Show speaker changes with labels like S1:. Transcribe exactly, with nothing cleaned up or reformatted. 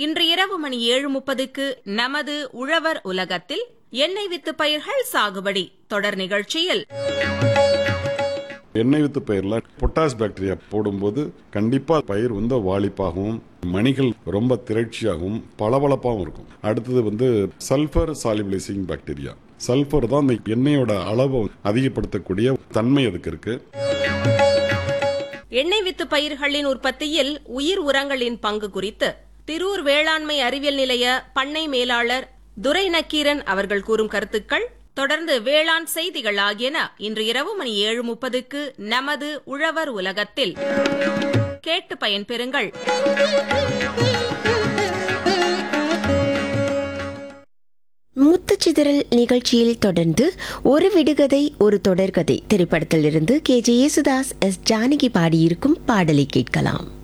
S1: இன்று இரவு மணி ஏழு முப்பதுக்கு நமது உழவர் உலகத்தில் எண்ணெய் வித்து பயிர்கள் சாகுபடி தொடர் நிகழ்ச்சியில்
S2: எண்ணெய் வித்து பயிர்ல பொட்டாஸ் பாக்டீரியா போடும்போது கண்டிப்பா பயிர் வந்து வாளிப்பாகவும் மணிகள் ரொம்ப திரட்சியாகவும் பளபளப்பாகவும் இருக்கும். அடுத்தது வந்து சல்பர் சாலிபிளைசிங் பாக்டீரியா. சல்பர் தான் அந்த எண்ணெயோட அளவை அதிகப்படுத்தக்கூடிய தன்மை அதுக்கு இருக்கு.
S1: எண்ணெய் வித்து பயிர்களின் உற்பத்தியில் உயிர் உரங்களின் பங்கு குறித்து திரூர் வேளாண்மை அறிவியல் நிலைய பண்ணை மேலாளர் துரை நக்கீரன் அவர்கள் கூறும் கருத்துக்கள், தொடர்ந்து வேளாண் செய்திகள் ஆகியன இன்று இரவு மணி ஏழு முப்பதுக்கு நமது உழவர் உலகத்தில் கேட்டு பயன்பெறுங்கள்.
S3: முத்துச்சிதறல் நிகழ்ச்சியில் தொடர்ந்து ஒரு விடுகதை ஒரு தொடர்கதை திரைப்படத்திலிருந்து K J Yesudas, S Janaki பாடியிருக்கும் பாடலை கேட்கலாம்.